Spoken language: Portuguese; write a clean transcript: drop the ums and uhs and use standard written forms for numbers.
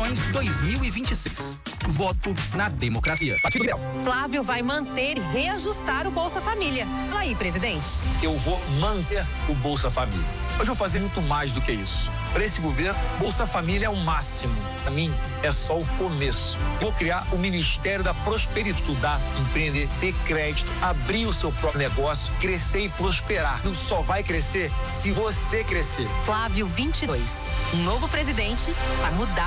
Eleições 2026. Voto na democracia. Partido Liberal. Flávio vai manter e reajustar o Bolsa Família. Fala aí, presidente. Eu vou manter o Bolsa Família. Mas vou fazer muito mais do que isso. Para esse governo, Bolsa Família é o máximo. Para mim, é só o começo. Vou criar o Ministério da Prosperidade, estudar, empreender, ter crédito, abrir o seu próprio negócio, crescer e prosperar. E só vai crescer se você crescer. Flávio 22. Um novo presidente para mudar